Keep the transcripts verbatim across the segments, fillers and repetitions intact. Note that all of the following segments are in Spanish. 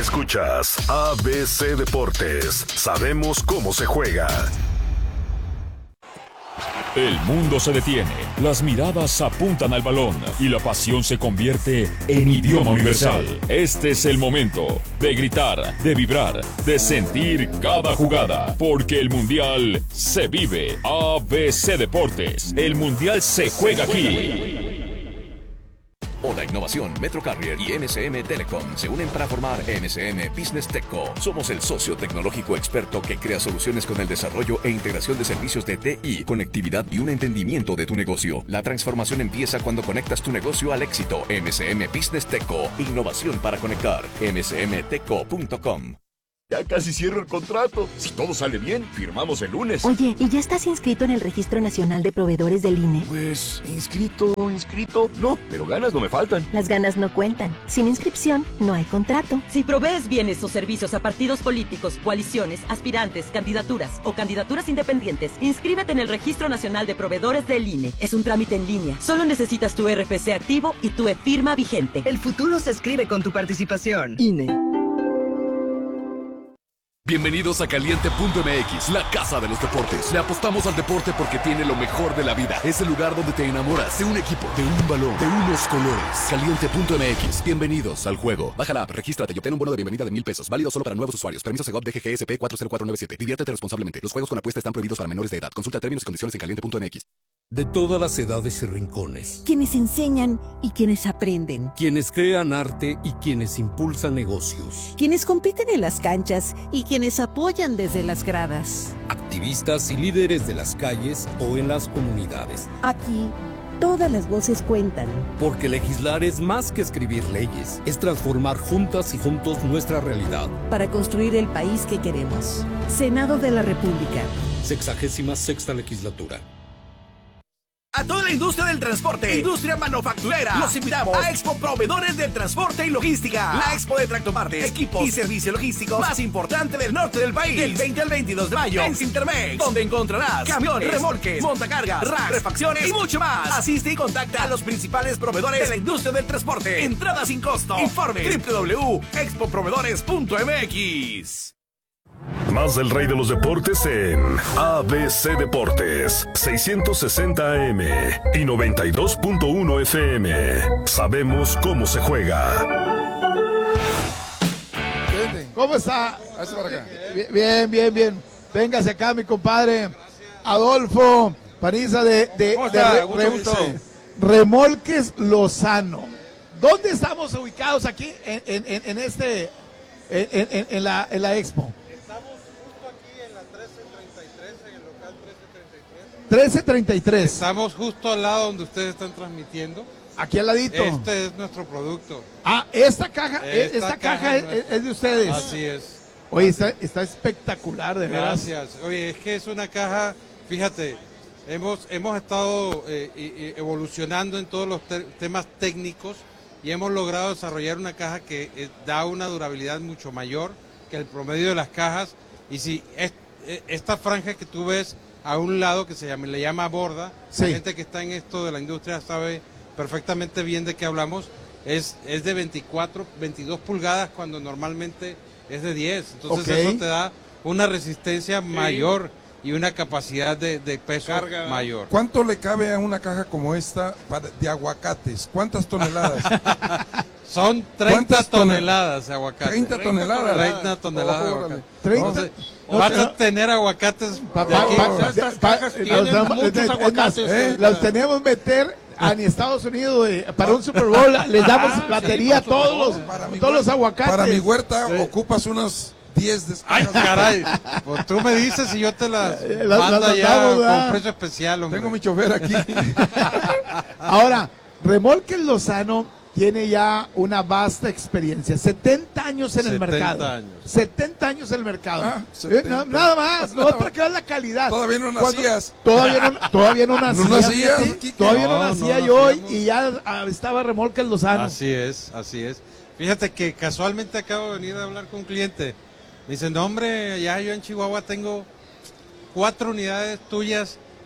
Escuchas A B C Deportes. Sabemos cómo se juega. El mundo se detiene, las miradas apuntan al balón y la pasión se convierte en idioma universal. Este es el momento de gritar, de vibrar, de sentir cada jugada, porque el Mundial se vive. A B C Deportes, el Mundial se juega aquí. Oda Innovación, Metro Carrier y M C M Telecom se unen para formar M C M Business Techco. Somos el socio tecnológico experto que crea soluciones con el desarrollo e integración de servicios de T I, conectividad y un entendimiento de tu negocio. La transformación empieza cuando conectas tu negocio al éxito. M C M Business Techco, innovación para conectar. m c m techco punto com. Ya casi cierro el contrato. Si todo sale bien, firmamos el lunes. Oye, ¿y ya estás inscrito en el Registro Nacional de Proveedores del I N E? Pues, inscrito, inscrito. No, pero ganas no me faltan. Las ganas no cuentan. Sin inscripción, no hay contrato. Si provees bienes o servicios a partidos políticos, coaliciones, aspirantes, candidaturas o candidaturas independientes, inscríbete en el Registro Nacional de Proveedores del I N E. Es un trámite en línea. Solo necesitas tu R F C activo y tu e-firma vigente. El futuro se escribe con tu participación. I N E. Bienvenidos a Caliente punto M X, la casa de los deportes. Le apostamos al deporte porque tiene lo mejor de la vida. Es el lugar donde te enamoras de un equipo, de un balón, de unos colores. Caliente punto M X, bienvenidos al juego. Baja la app, regístrate y obtén un bono de bienvenida de mil pesos. Válido solo para nuevos usuarios. Permiso Segov D G G S P cuatro cero cuatro nueve siete. Diviértete responsablemente. Los juegos con apuesta están prohibidos para menores de edad. Consulta términos y condiciones en Caliente punto M X. De todas las edades y rincones. Quienes enseñan y quienes aprenden. Quienes crean arte y quienes impulsan negocios. Quienes compiten en las canchas y quienes apoyan desde las gradas. Activistas y líderes de las calles o en las comunidades. Aquí, todas las voces cuentan. Porque legislar es más que escribir leyes. Es transformar juntas y juntos nuestra realidad. Para construir el país que queremos. Senado de la República. Sexagésima sexta legislatura. A toda la industria del transporte, industria manufacturera, los invitamos a Expo Proveedores del Transporte y Logística. La Expo de tractopartes, equipos y servicios logísticos más importante del norte del país. Del veinte al veintidós de mayo en Cintermex, donde encontrarás camiones, remolques, montacargas, racks, refacciones y mucho más. Asiste y contacta a los principales proveedores de la industria del transporte. Entrada sin costo. Informe doble u doble u doble u punto expo proveedores punto m x. Más del rey de los deportes en A B C Deportes, seiscientos sesenta A M y noventa y dos punto uno F M. Sabemos cómo se juega. ¿Cómo está? Bien, bien, bien. Véngase acá, mi compadre Adolfo Paniza de, de, de re, re, Remolques Lozano. ¿Dónde estamos ubicados aquí en, en, en este, en, en, en, la, en la expo? trece treinta y tres. Estamos justo al lado donde ustedes están transmitiendo. Aquí al ladito. Este es nuestro producto. Ah, esta caja, esta, esta caja, caja es, es, es de ustedes. Así es. Oye, está, está espectacular, de verdad. Gracias. Oye, es que es una caja, fíjate, hemos, hemos estado eh, evolucionando en todos los te temas técnicos y hemos logrado desarrollar una caja que eh, da una durabilidad mucho mayor que el promedio de las cajas. Y si es, esta franja que tú ves a un lado, que se llama, le llama borda, sí. La gente que está en esto de la industria sabe perfectamente bien de qué hablamos, es, es de veinticuatro, veintidós pulgadas cuando normalmente es de diez, entonces okay. Eso te da una resistencia sí. mayor y una capacidad de, de peso Carga. mayor. ¿Cuánto le cabe a una caja como esta para, de aguacates? ¿Cuántas toneladas? Son treinta toneladas de aguacate. treinta toneladas. treinta toneladas oh, de aguacate. treinta. Entonces, vas a tener aguacates. Pa, pa, pa, pa, pa, los, muchos aguacates. Eh, los tenemos meter en Estados Unidos eh, para un Super Bowl. Les damos ah, batería sí, a todos los, todos huerta, los aguacates. Para mi huerta sí. Ocupas unos diez de Ay, caray. Pues tú me dices y yo te las la, mando la, ya con precio especial. Hombre. Tengo mi chofer aquí. Ahora, Remolques Lozano tiene ya una vasta experiencia, setenta años en el mercado. Años. setenta años en el mercado. Ah, eh, no, nada más, no, para que veas la calidad. Todavía no nacías. Todavía no, todavía no nacía. ¿No nacías? ¿Sí? Todavía no, no nacía no, yo no, y ya estaba Remolques Lozano. Así es, así es. Fíjate que casualmente acabo de venir a hablar con un cliente. Me dice, no hombre, ya yo en Chihuahua tengo cuatro unidades tuyas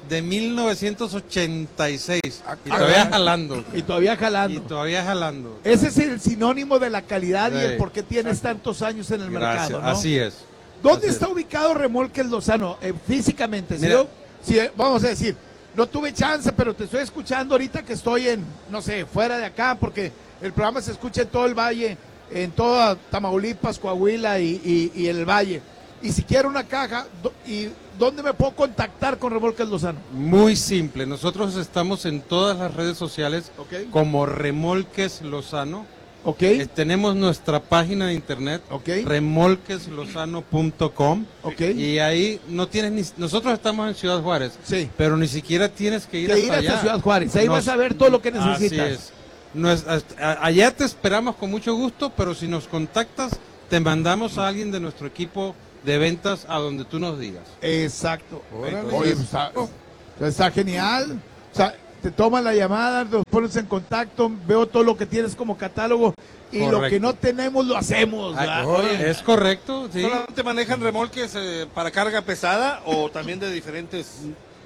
de mil novecientos ochenta y seis. Y todavía jalando. Y todavía jalando. Y todavía jalando. Ese es el sinónimo de la calidad Sí. y el por qué tienes tantos años en el Gracias, mercado, ¿no? así es. ¿Dónde Así está es. ubicado Remolques Lozano? Eh, físicamente, ¿sí? Mira. Yo- sí, eh, vamos a decir, no tuve chance, pero te estoy escuchando ahorita que estoy en, no sé, fuera de acá, porque el programa se escucha en todo el valle, en toda Tamaulipas, Coahuila y, y, y el valle. Y si quiero una caja, do- ¿y dónde me puedo contactar con Remolques Lozano? Muy simple. Nosotros estamos en todas las redes sociales Ok. como Remolques Lozano. Ok. Eh, tenemos nuestra página de internet, remolques lozano punto com. Ok. Y ahí no tienes ni... Nosotros estamos en Ciudad Juárez, sí. pero ni siquiera tienes que ir Que hasta ir hasta allá. Ciudad Juárez. Ahí vas a ver todo lo que necesitas. Así es. No es- hasta- a- allá te esperamos con mucho gusto, pero si nos contactas, te mandamos a alguien de nuestro equipo de ventas a donde tú nos digas. Exacto. Órale. Oye, pues, está, está genial. O sea, te toman la llamada, nos pones en contacto, veo todo lo que tienes como catálogo y lo Correcto. que no tenemos lo hacemos. ¿verdad? Es correcto, sí. ¿Solamente manejan remolques eh, para carga pesada o también de diferentes?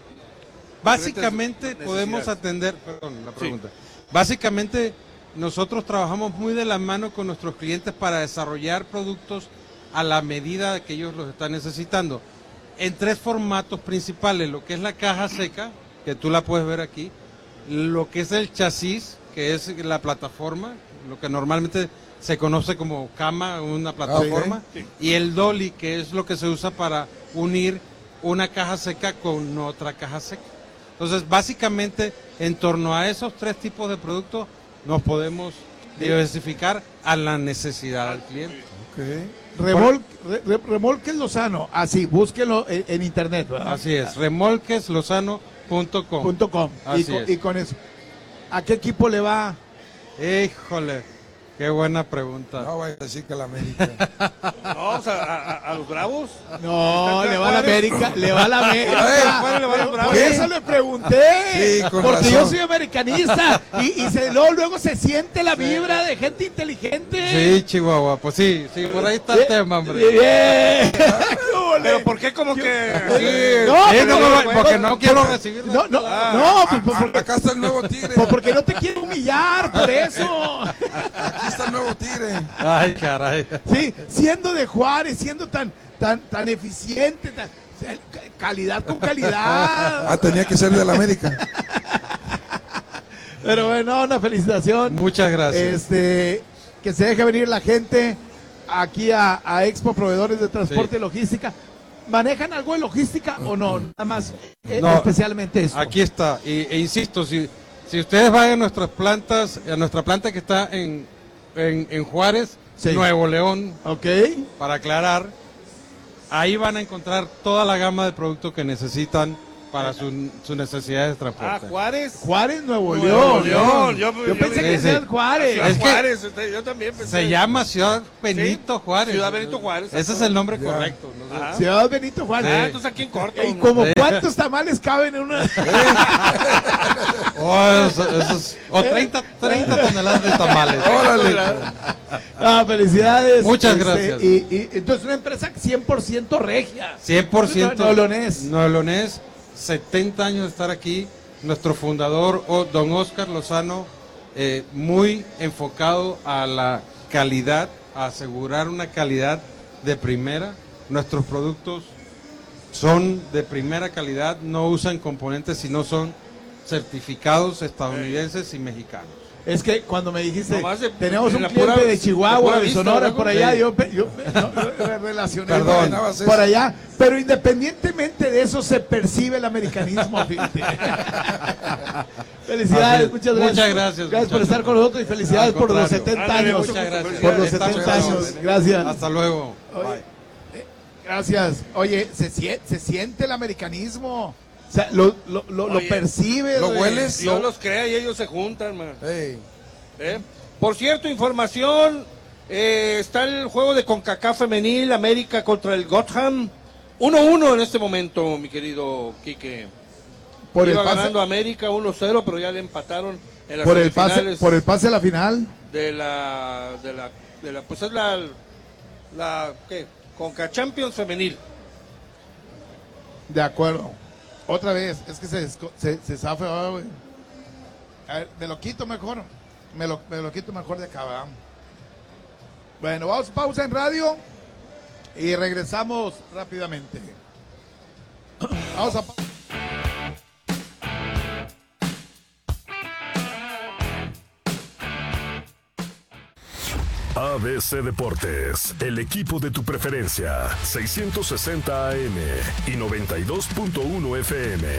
Básicamente diferentes podemos necesidades? atender, perdón, la Sí. pregunta. Básicamente nosotros trabajamos muy de la mano con nuestros clientes para desarrollar productos a la medida que ellos los están necesitando. En tres formatos principales, lo que es la caja seca, que tú la puedes ver aquí, lo que es el chasis, que es la plataforma, lo que normalmente se conoce como cama, una plataforma, Ok. y el dolly, que es lo que se usa para unir una caja seca con otra caja seca. Entonces, básicamente, en torno a esos tres tipos de productos, nos podemos diversificar a la necesidad del cliente. Remol, re- re- Remolques Lozano, así, búsquenlo en, en internet. ¿verdad? Así es, remolques lozano punto com. Punto com. Y Así con, es. y con eso. ¿A qué equipo le va? Híjole, qué buena pregunta. No vaya a decir que la América. No, o sea, a, a- a los Bravos. No, ¿Están le va a la Juárez? América, le va a la América. A ver, ¿cuál le va a los Bravos? Por eso le pregunté, Sí, con porque razón. yo soy americanista y, y se, luego, luego se siente la vibra de gente inteligente. Sí, Chihuahua, pues sí, sí, por ahí está el tema, hombre. Bien. Pero ¿por qué como que...? No, Sí, pero- no, no, porque no quiero pero- recibir No, no, Ah. no, pues, pues, porque, Acá está el nuevo Tigre. pues, porque no te quiero humillar, por eso. Aquí está el nuevo Tigre. Ay, caray. Sí, siendo de Juárez, siendo tan, tan, tan eficiente, tan, o sea, calidad con calidad. Ah, tenía que ser de la América. Pero bueno, una felicitación. Muchas gracias. Este, que se deje venir la gente aquí a, a Expo Proveedores de Transporte Sí. y Logística. ¿Manejan algo de logística o no? Nada más, eh, No, especialmente esto. Aquí está, y, e insisto, si, si ustedes van a nuestras plantas, a nuestra planta que está en, en, en Juárez, Sí. Nuevo León, Ok. para aclarar, ahí van a encontrar toda la gama de productos que necesitan para su- sus necesidades de Ah, transporte. Juárez. Juárez, Nuevo, Nuevo León. León. Yo, Yo pensé que sí. sea Juárez. Ciudad Es que Juárez, este, yo también pensé. Se llama Ciudad Benito Sí, Juárez. Ciudad Benito Juárez. Ese es el nombre correcto. ¿no? Ajá. Ciudad Benito Juárez. Ah, entonces aquí en corto. ¿Y como Sí. cuántos tamales caben en una? Oh, eso- esos- o treinta, treinta toneladas de tamales. Órale. Ah, felicidades. Muchas Este, gracias. Y, y entonces una empresa cien por ciento regia. cien por ciento. No, no, leonés. No, leonés, setenta años de estar aquí. Nuestro fundador, o- don Oscar Lozano, eh, muy enfocado a la calidad, a asegurar una calidad de primera. Nuestros productos son de primera calidad, no usan componentes, sino son certificados estadounidenses y mexicanos. Es que cuando me dijiste, Nomás de- tenemos en un la cliente pura- de Chihuahua, de pura de vista, Sonora, ¿verdad? por allá, Sí. yo, pe- yo pe- no, re- relacioné Perdón. por, por allá, pero independientemente de eso se percibe el americanismo. Fíjate. Felicidades, Así- muchas gracias. muchas gracias, Gracias por muchachos. estar con nosotros y felicidades Al por los contrario. setenta Ándale, años. muchas gracias. Por los Estamos setenta a la años. orden. Gracias. Hasta luego. Oye, Bye. eh, gracias. Oye, se, sie- se siente el americanismo. O sea, lo, lo, lo, lo Oye, percibes. ¿lo güey. hueles? Dios los crea y ellos se juntan, man. Ey. ¿Eh? Por cierto, información, eh, está el juego de CONCACAF femenil, América contra el Gotham. uno uno en este momento, mi querido Quique. Por el Iba pase, ganando América uno cero, pero ya le empataron en las por el pase, semifinales por el pase a la final. de la, de la, de la, pues es la, la, ¿qué? CONCA Champions femenil. De acuerdo. Otra vez, es que se, se, se zafe, oh, güey. A ver, me lo quito mejor. Me lo, me lo quito mejor de acá, ¿verdad? Bueno, vamos a pausa en radio y regresamos rápidamente. Vamos a pausa. A B C Deportes, el equipo de tu preferencia, seiscientos sesenta A M y noventa y dos punto uno F M.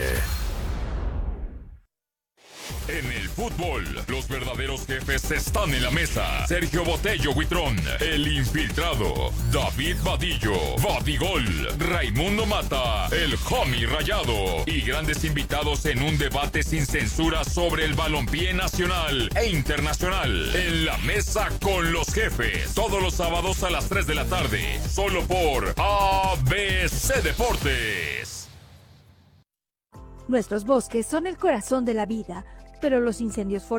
En el fútbol, los verdaderos jefes están en la mesa. Sergio Botello Huitrón, el infiltrado. David Vadillo, Vadigol. Raimundo Mata, el homie rayado. Y grandes invitados en un debate sin censura sobre el balompié nacional e internacional. En la mesa con los jefes. Todos los sábados a las tres de la tarde. Solo por A B C Deportes. Nuestros bosques son el corazón de la vida, pero los incendios forestales